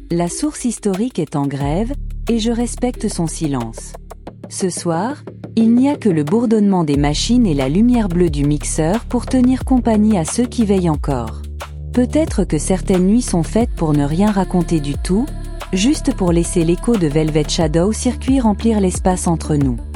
La source historique est en grève, et je respecte son silence. Ce soir, il n'y a que le bourdonnement des machines et la lumière bleue du mixeur pour tenir compagnie à ceux qui veillent encore. Peut-être que certaines nuits sont faites pour ne rien raconter du tout, juste pour laisser l'écho de Velvet Shadow Circuit remplir l'espace entre nous.